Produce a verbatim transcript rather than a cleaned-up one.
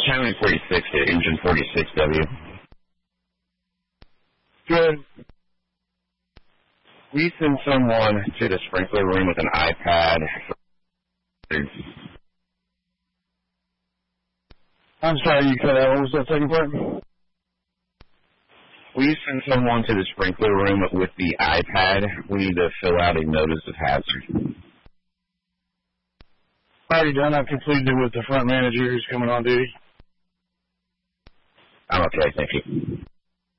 County forty-six to Engine forty-six W. Good. We send someone to the sprinkler room with an iPad. I'm sorry, you cut out. What was that second part? We send someone to the sprinkler room with the iPad. We need to fill out a notice of hazard. Already done. I've completed it with the front manager who's coming on duty. I'm okay, thank you.